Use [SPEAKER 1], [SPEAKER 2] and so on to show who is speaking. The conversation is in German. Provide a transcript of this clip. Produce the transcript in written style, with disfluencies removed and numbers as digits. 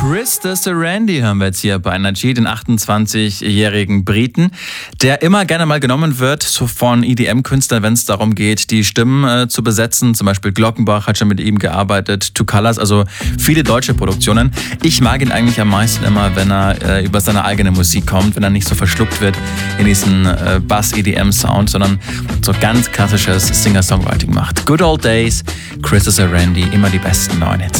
[SPEAKER 1] Krista Sarandí hören wir jetzt hier bei Energy, den 28-jährigen Briten, der immer gerne mal genommen wird so von EDM-Künstlern, wenn es darum geht, die Stimmen zu besetzen. Zum Beispiel Glockenbach hat schon mit ihm gearbeitet, Two Colors, also viele deutsche Produktionen. Ich mag ihn eigentlich am meisten immer, wenn er über seine eigene Musik kommt, wenn er nicht so verschluckt wird in diesen Bass-EDM-Sound, sondern so ganz klassisches Singer-Songwriting macht. Good Old Days, Krista Sarandí, immer die besten neuen Hits.